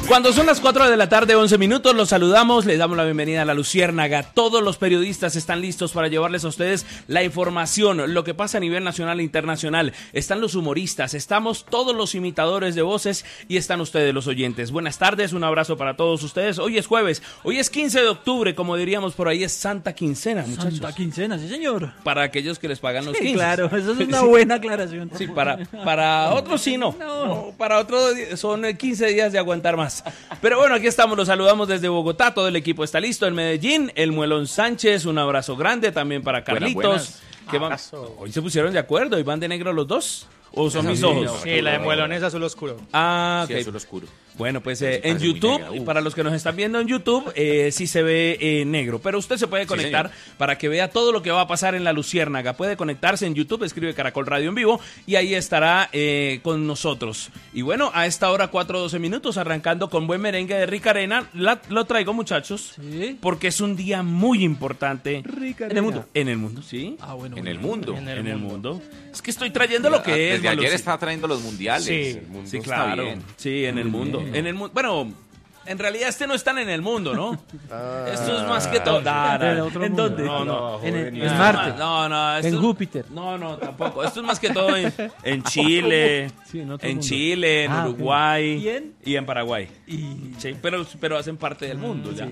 Cuando son las 4 de la tarde, 11 minutos, los saludamos, les damos la bienvenida a La Luciérnaga. Todos los periodistas están listos para llevarles a ustedes la información, lo que pasa a nivel nacional e internacional. Están los humoristas, estamos todos los imitadores de voces y están ustedes los oyentes. Buenas tardes, un abrazo para todos ustedes. Hoy es jueves, hoy es 15 de octubre, como diríamos por ahí, es Santa Quincena, muchachos. Santa Quincena, sí señor. Para aquellos que les pagan los 15. Claro, eso es una buena aclaración. Sí, para otros sí no. Para otros son 15 días de aguantar más. Pero bueno, aquí estamos, los saludamos desde Bogotá, todo el equipo está listo. En Medellín, el Muelón Sánchez, un abrazo grande también para Carlitos. Buenas. Hoy se pusieron de acuerdo y van de negro los dos. ¿O son mis ojos? Sí, la de Muelón es azul oscuro. Ah, ok. Sí, azul oscuro. Bueno, pues en YouTube, y para los que nos están viendo en YouTube, sí se ve negro. Pero usted se puede conectar para que vea todo lo que va a pasar en La Luciérnaga. Puede conectarse en YouTube, escribe Caracol Radio en vivo y ahí estará con nosotros. Y bueno, a esta hora 4:12 minutos, arrancando con buen merengue de Rica Arena. Lo traigo, muchachos, porque es un día muy importante en el mundo. En el mundo, sí. Ah, bueno. En el mundo. En el mundo. Es que estoy trayendo lo que es. Desde ayer está trayendo los mundiales. Sí, El mundo sí, está claro. bien. Sí, en el mundo. En el mundo. Bueno, en realidad no están en el mundo, ¿no? Esto es más que todo. ¿En dónde? No. En Marte. No. En Júpiter. No, tampoco. Esto es más que todo en Chile, Sí, en otro en mundo. Chile, en Uruguay ok. y en Paraguay. Sí, pero hacen parte del mundo ya.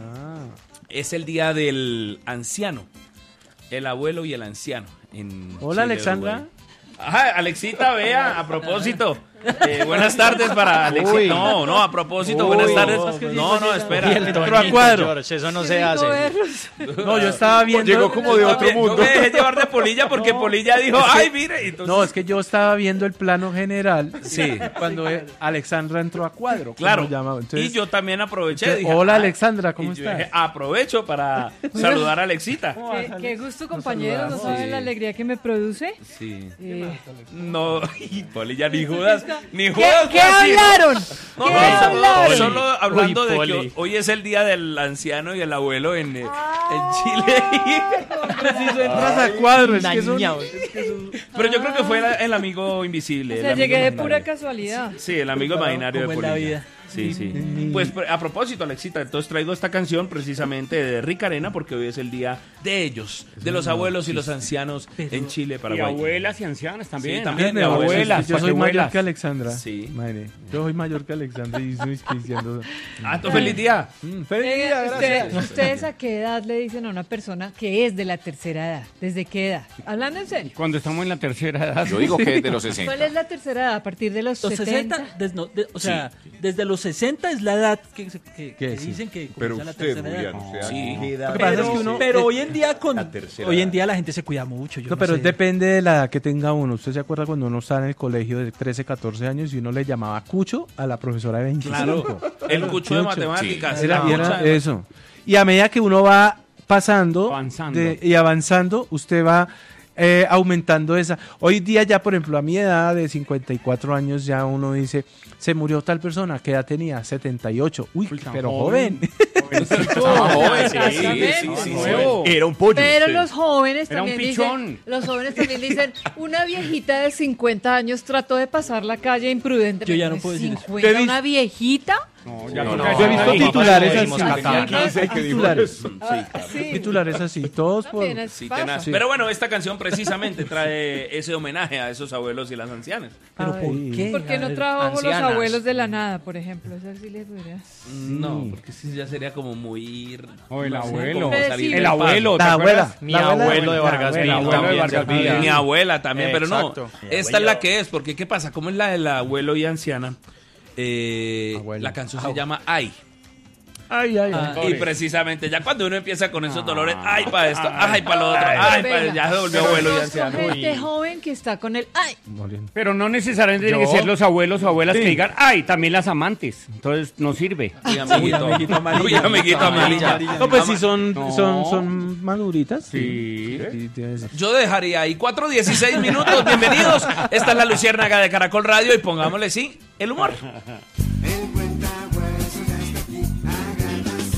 Es el día del anciano, el abuelo y el anciano. Hola, Chile, Alexandra. Uruguay. Ajá, Alexita, vea, a propósito. Buenas tardes para Alexita. No, a propósito, buenas tardes. No, espera. Y el entró a cuadro. George, eso no se hace. No, yo estaba viendo. Llegó como de otro Yo mundo. me dejé llevar de Polilla porque Polilla dijo, ay, mire. Entonces, No, es que yo estaba viendo el plano general. Sí. Cuando Alexandra entró a cuadro. claro. Entonces, Y yo también aproveché. Dije, hola, "Ah", Alexandra, ¿cómo y yo estás? dije, aprovecho para saludar a Alexita. Qué gusto, compañeros. ¿No saben la alegría que me produce? Sí. Eh, No, y Polilla ni Judas. Ni ¿Qué, Judas. ¿qué fue así, ¿no? hablaron? No, ¿Qué no, hablaron? solo hablando Uy, de Poli. que hoy es el día del anciano y el abuelo en Chile. Preciso, entras a cuadro. Es que eso... Pero yo creo que fue el amigo invisible. O el sea, amigo llegué de imaginario. pura casualidad. Sí, el amigo imaginario de como en la Polilla. vida. Sí. Pues a propósito, Alexita, entonces traigo esta canción precisamente de Rica Arena porque hoy es el día de ellos, de los abuelos y los ancianos en Chile, Y Paraguay. abuelas y ancianas también. Sí, también Mi de abuela, abuelas. yo soy mayor abuelas. que Alexandra. Sí. Madre, yo soy mayor que Alexandra y estoy diciendo. Tu feliz día. Feliz día, gracias. ¿Ustedes a qué edad le dicen a una persona que es de la tercera edad? ¿Desde qué edad? Hablando en serio. Cuando estamos en la tercera edad. Yo digo que es de los ¿Cuál 60. es la tercera edad? ¿A partir de los Los 70? 60, desde los 60 es la edad que Sí. dicen que Pero comienza la usted, tercera edad. Julián, o sea, Sí. ¿qué edad Lo que pasa es que dice uno, pero hoy en día la tercera hoy en edad? día la gente se cuida mucho. Yo No, no pero sé. depende de la edad que tenga uno. ¿Usted se acuerda cuando uno estaba en el colegio de 13, 14 años y uno le llamaba cucho a la profesora de 25? Claro, el cucho de matemáticas. Sí. Era Mucha- eso. Y a medida que uno va pasando Avanzando. y avanzando, usted va aumentando esa. Hoy día ya, por ejemplo, a mi edad de 54 años, ya uno dice, se murió tal persona, ¿qué edad tenía? 78. Uy, Uy, tan pero joven. joven. Sí. Era un pollo. Pero sí. los jóvenes Era un también pichón. dicen, los jóvenes también dicen, una viejita de 50 años trató de pasar la calle imprudente. Yo ya no puedo decir eso. 50, Yo he una viejita. No, No, con no, razón. Yo he visto Ay, titulares papá, así. dijimos caca. ¿Quién es el que dijo Titulares. eso? Sí. Titulares así, todos por... También es Sí, pasa. tenaz. Pero bueno, esta canción precisamente trae ese homenaje a esos abuelos y las ancianas. ¿Pero por qué? ¿Por qué no A ver, trajo los ancianas. abuelos de la nada, por ejemplo? Eso sí le podría... No, porque sí ya sería como muy... O el no sé, abuelo. como salir del El paso. abuelo. ¿te La acuerdas? abuela. Mi La abuela. abuelo de Vargas El Villa. abuelo También de Vargas Villa. Mi abuela también, pero no. Exacto. Esta es la que es, porque ¿qué pasa? Como es la del abuelo y anciana, Abuelo. la canción se llama Ay. Ay, ay, ay. Y precisamente ya cuando uno empieza con esos dolores, ay para esto, ay para lo otro, ay para Venga. ya se volvió abuelo y Conozco anciano. gente joven que está con el... ¡Ay! Muriendo. Pero no necesariamente tienen que ser los abuelos o abuelas que digan, ay, también las amantes. Entonces no sirve. Uy, amiguito. Uy, amiguito amarilla. No, pues sí son maduritas. Sí. Sí, tiene ese- Yo dejaría ahí 4:16 minutos. Bienvenidos. Esta es la Luciérnaga de Caracol Radio y pongámosle sí, el humor.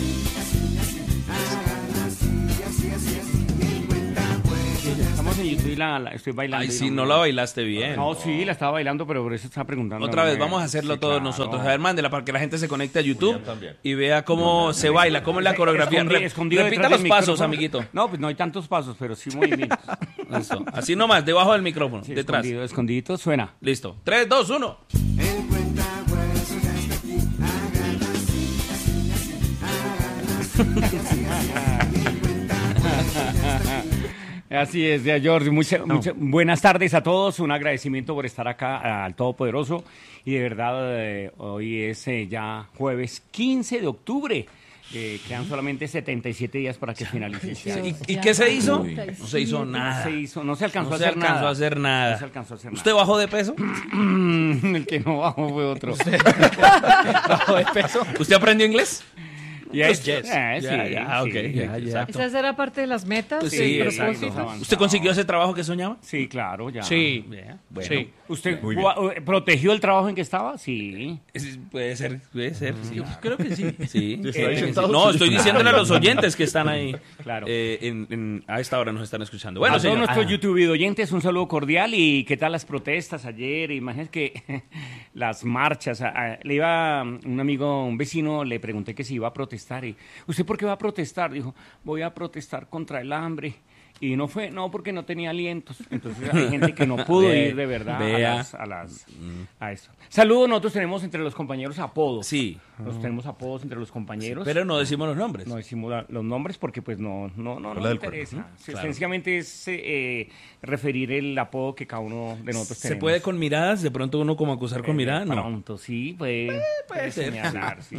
Estamos en YouTube estoy bailando. Ay, sí, no la bailaste bien. No, sí, la estaba bailando, pero por eso estaba preguntando. Otra vez, vamos a hacerlo todos nosotros. A ver, mándela para que la gente se conecte a YouTube y vea cómo se baila, cómo es la coreografía. Escondido Repita detrás los del pasos, micrófono. amiguito. No, pues no hay tantos pasos, pero sí movimientos. Listo. Así nomás, debajo del micrófono, Sí, detrás. escondidito suena. Listo. 3, 2, 1. Así es, de George. Buenas tardes a todos. Un agradecimiento por estar acá al Todopoderoso. Y de verdad, hoy es ya jueves 15 de octubre. Quedan solamente 77 días para que finalice este año. ¿Y qué se hizo? No se hizo nada. No se alcanzó No a se hacer alcanzó nada. a hacer nada. No se alcanzó a hacer nada. ¿Usted bajó de peso? El que no bajó fue otro. ¿Bajó de peso? ¿Usted aprendió inglés? Yes. Sí, exacto. ¿Esa será parte de las metas? Pues del sí, propósito? exacto. ¿Usted consiguió ese trabajo que soñaba? Sí, claro, ya. Sí. Bueno. Sí. ¿Usted protegió el trabajo en que estaba? Sí. Puede ser, sí. Creo que sí. Sí. No, estoy diciéndole a los oyentes que están ahí. Claro. A esta hora nos están escuchando. Bueno, A todos señor. nuestros YouTube oyentes, un saludo cordial. ¿Y qué tal las protestas ayer? Imagínense que las marchas. Le iba un amigo, un vecino, le pregunté que si iba a protestar. Y, ¿usted por qué va a protestar? Dijo, voy a protestar contra el hambre. Y no fue, no, porque no tenía alientos. Entonces hay gente que no pudo ir de verdad a eso. Saludos, nosotros tenemos entre los compañeros apodos. Sí. Nosotros tenemos apodos entre los compañeros. Pero no decimos los nombres. No decimos los nombres porque pues no me interesa. Claro. Sencillamente es referir el apodo que cada uno de nosotros ¿Se tenemos. puede con miradas? ¿De pronto uno como acusar con miradas? No. Pronto, sí, puede ser. señalar, sí.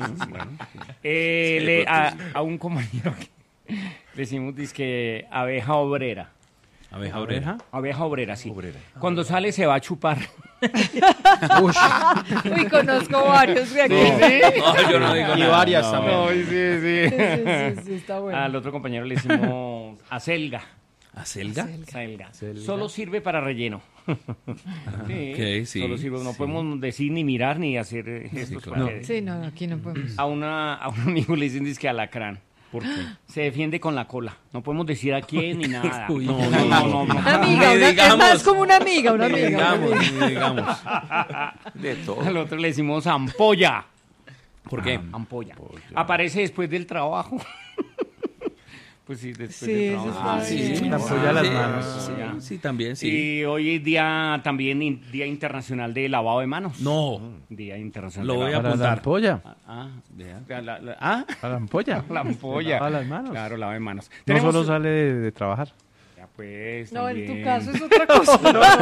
A un compañero que decimos dizque abeja obrera. ¿Abeja obrera? Abeja obrera, sí. Cuando sale se va a chupar. Uy, conozco varios de aquí. No, yo no digo Y nada. varias también. Sí, está bueno. Al otro compañero le decimos acelga. ¿Acelga? Selga. Solo sirve para relleno. Sí, Ok, sí, solo sirve. No podemos decir ni mirar ni hacer gestos. claro. para que- Sí, no, aquí no podemos. A un amigo le dicen que alacrán. ¿Por qué? Se defiende con la cola. No podemos decir a quién ni nada. Uy, no. Una amiga, Ni es digamos. más como una amiga, una Ni amiga. digamos. De todo. Al otro le decimos ampolla. ¿Por qué? Ampolla. Aparece después del trabajo. Pues sí, después Sí, del eso trabajo. está Sí, bien. La ampolla a las sí, manos. Sí, también, sí. Y hoy es también Día Internacional de Lavado de Manos. No, Día Internacional Lo de voy a Lavado Para la apuntar. ampolla. Para la ampolla. La ampolla. A las manos. Claro, lavado de manos. No Tenemos- solo sale de trabajar. Ya pues, No, en tu también. caso es otra cosa.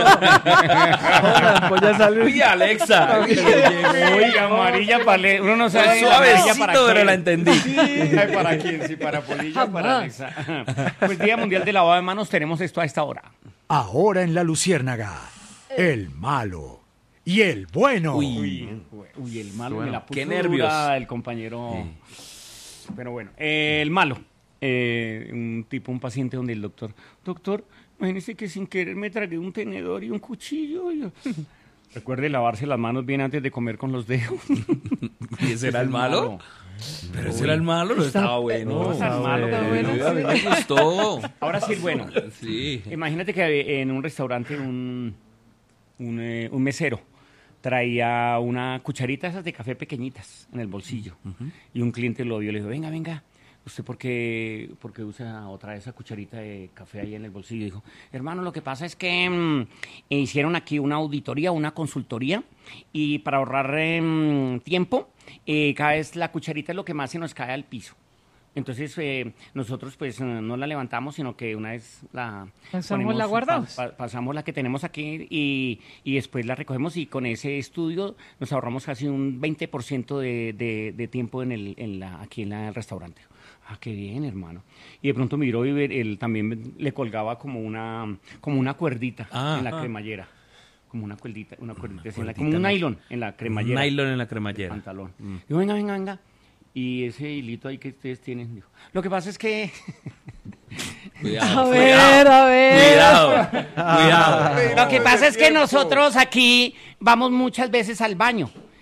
La ampolla sale. Uy, Alexa. Uy, amarilla para uno no sabe Fue amarilla suavecito, pero quién. la entendí. Ay, ¿para quién? Sí, para Polilla, para Alexa. Pues Día Mundial de Lavado de Manos tenemos esto a esta hora. Ahora en La Luciérnaga, el malo y el bueno. Uy, el malo me la puso Qué nervios. dura el compañero. Pero bueno, el malo. Un paciente donde el doctor, imagínese que sin querer me tragué un tenedor y un cuchillo. Recuerde lavarse las manos bien antes de comer con los dedos. ¿Y ese era el malo? Pero ese era el malo, no estaba bueno. No, está malo, Está pero bueno. A mí me gustó. ahora sí el bueno. Sí. Imagínate que en un restaurante un mesero traía una cucharita esas de café pequeñitas en el bolsillo. Y un cliente lo vio y le dijo, venga, ¿usted por qué usa otra de esa cucharita de café ahí en el bolsillo? Y dijo, hermano, lo que pasa es que hicieron aquí una auditoría, una consultoría, y para ahorrar tiempo, cada vez la cucharita es lo que más se nos cae al piso. Entonces, nosotros pues no la levantamos, sino que una vez la Pasamos, la guardamos. pasamos la que tenemos aquí y después la recogemos, y con ese estudio nos ahorramos casi un 20% de tiempo aquí en el restaurante. Ah, qué bien, hermano. Y de pronto miró y él también le colgaba como una cuerdita en la cremallera. Como una cuerdita así como un nylon en la cremallera. Nylon en la cremallera. Pantalón. Digo, venga. Y ese hilito ahí que ustedes tienen, dijo, lo que pasa es que... Cuidado. A ver. Cuidado. Lo que pasa es que nosotros aquí vamos muchas veces al baño.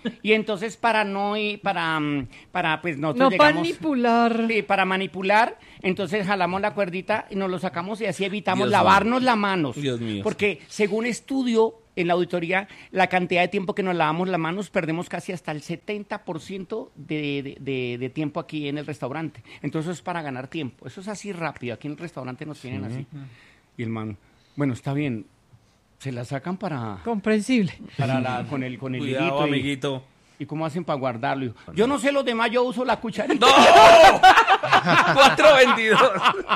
Y entonces para pues nosotros No llegamos... manipular. Sí, para manipular, entonces jalamos la cuerdita y nos lo sacamos y así evitamos Dios lavarnos mío. las manos. Dios mío. Porque según estudio en la auditoría, la cantidad de tiempo que nos lavamos las manos, perdemos casi hasta el 70% de tiempo aquí en el restaurante. Entonces eso es para ganar tiempo. Eso es así rápido. Aquí en el restaurante nos tienen así. Y el man, bueno, está bien. Se la sacan Comprensible. con el Cuidado, hilito y- amiguito. ¿Y cómo hacen para guardarlo? Yo no sé los demás, yo uso la cucharita. ¡No! 4:22.